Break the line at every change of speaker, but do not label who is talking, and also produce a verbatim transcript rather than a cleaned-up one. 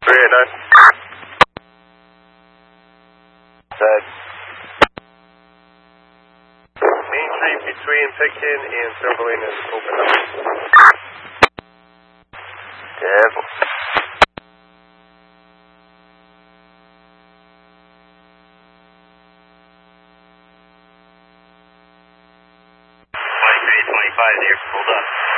three eight nine. Set. Main Street between Pitkin and Silverlane is open up. Careful. twenty-three twenty-five here, hold up.